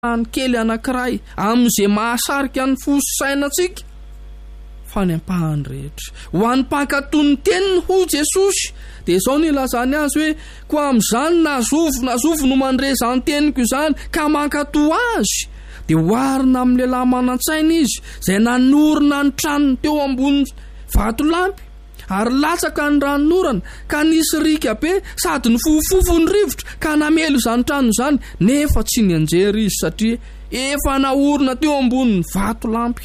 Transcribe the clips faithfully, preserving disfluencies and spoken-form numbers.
ny kely anankiray amin'izay mahasarika ny fo sy sainantsika fanempahany rehetra ho an'ny mpankatony teniny ho Jesosy dia izao ny ilazany azy hoe koa amin'izany nazovo nazovo no mandre izany teniko izany ka mankato azy dia hoarina amin'ny lehilahy manan-tsaina izy izay nanorina ny tranony teo ambony vatolampy ary latsaka ny ranonorana ka nisy rika be sady ny fofofo ny rivotra ka namelo izany trano izany nefa tsy nianjery izy satria efa naorina teo ambonin'ny vatolampy.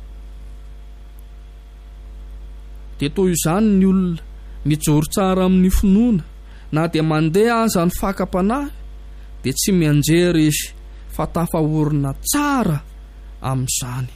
Dia toy izany ny olona mijoro tsara amin'ny finoana na dia mandeha aza ny fakapanahy dia tsy mianjery izy fa tafahorina tsara amin'izany.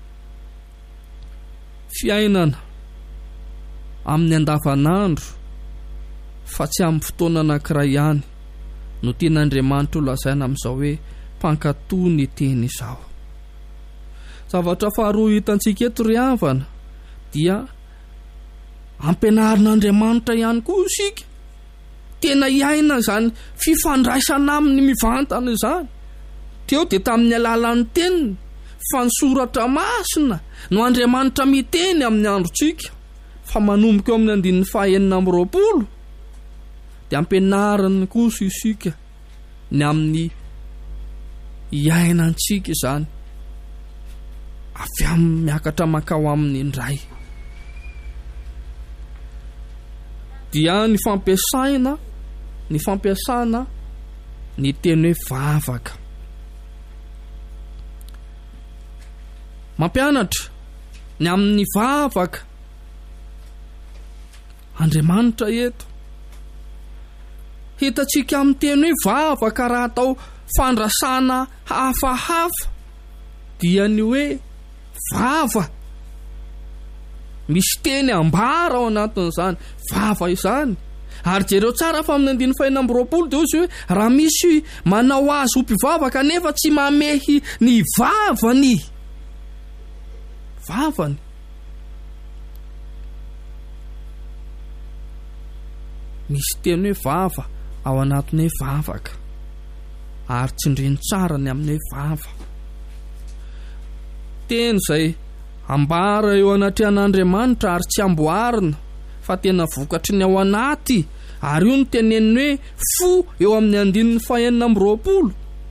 Fiainana amin'ny andavanandro fa tsy amin'ny fotoana anankiray ihany no tian'Andriamanitra ho lazaina amin'izao hoe mpankatoa ny teny izao. Zavatra faharoa hitantsika eto ry havana dia ampianarin'Andriamanitra ihany koa isika tena iaina izany fifandraisana amin'ny mivantana izany. Teo dia tamin'ny alalan'ny teniny fa ny soratra masina no Andriamanitra miteny amin'ny androntsika fa manomboka eo amin'ny andininy fahaenina amby roapolo dia ampianariny kosa isika ny amin'ny iainantsika izany avy amin'ny miakatra makao amin'ny indray. Dia ny fampiasaina ny fampiasana ny teny hoe vavaka. Mampianatra ny amin'ny vavaka Andriamanitra eto. Hitantsika amin'ny teny hoe vavaka raha atao fandrasana hafahafa dia ny hoe vava misy teny ambara ao anatin'izany vava izany. Ary jereo tsara fa amin'ny andiny fahaenina amby roapolo dia ozy hoe raha misy manao azy ho mpivavaka nefa tsy mamehy ny vavany vavany misy teny hoe vava ao anatiny hoe vavaka ary tsindriny tsara ny amin'ny hoe vava. Teny izay ambara eo anatrehan'Andriamanitra ary tsy amboarina fa tena vokatry ny ao anaty ary io ny teneniny hoe fo eo amin'ny andininy fahaenina amby roapolo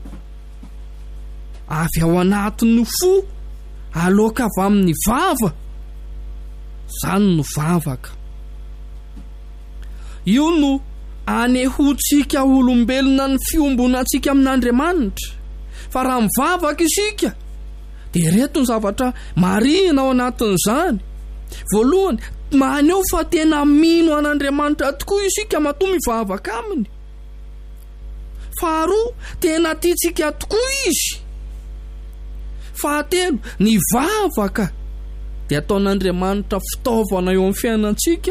avy ao anatiny fo aloka avy amin'ny vava izany no vavaka. Io no anehoantsika olombelona ny fiombonantsika amin'Andriamanitra fa raha mivavaka isika dia reto ny zavatra marina ao anatin'izany. Voalohany maneho fa tena mino an'Andriamanitra tokoa isika matoa mivavaka aminy. Faharoa tena tiantsika tokoa izy. Fahatelo ny vavaka dia ataon'Andriamanitra fitaovana eo amin'ny fiainantsika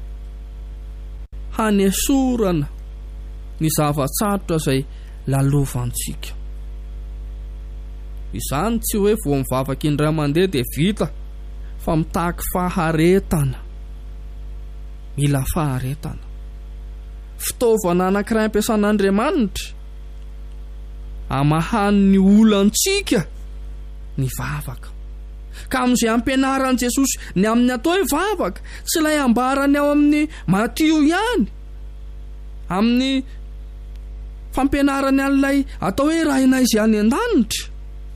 hanesorana ny zava-tsarotra izay lalovantsika. Izany tsy hoe vao mivavaka indray mandeha dia vita fa mitaky faharetana. Mila faharetana. Fitaovana anankiray ampiasan'Andriamanitra amahany ny olantsika ny vavaka. Ka amin'izay ampianaran'i Jesosy ny amin'ny atao hoe vavaka tsy ilay ambarany ao amin'ny Matio ihany amin'ny fampianarany an'ilay atao hoe rainay izay any an-danitra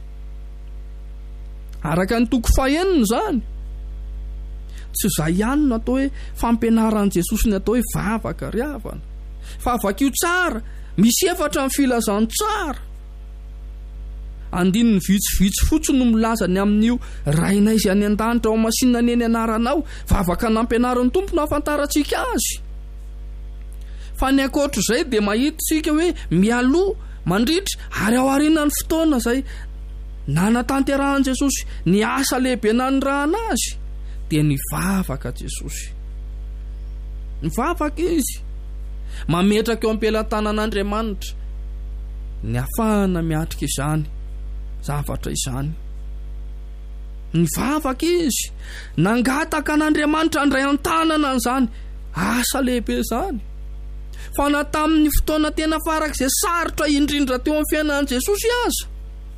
araka ny toko fahaenina izany. Tsy izay ihany no atao hoe fampianaran'i Jesosy ny atao hoe vavaka ry havana fa vakio tsara misy efatra ny filazany tsara. Andininy vitsivitsy fotsiny no milaza ny amin'io rainay izay any an-danitra ao masinina neny anaranao vavaka nampianaran'ny tompo no ahafantarantsika azy. Fa ny ankoatra izay dia mahitsika hoe mialoha mandritra ary ao aorianany fotoana izay nanatanterahan'i Jesosy ny asa lehibe nanirahana azy dia ny vavaka Jesosy. Ny vavaka izy mametraka eo am-pelantanan'Andriamanitra ny ahafahana miatrika izany zavatra izany. Ny vavaka izy nangataka an'Andriamanitra andray an-tanana an'izany asa lehibe izany. Fa na tamin'ny fotoana tena farak'izay sarotra indrindra teo amin'ny fiainan'i Jesosy aza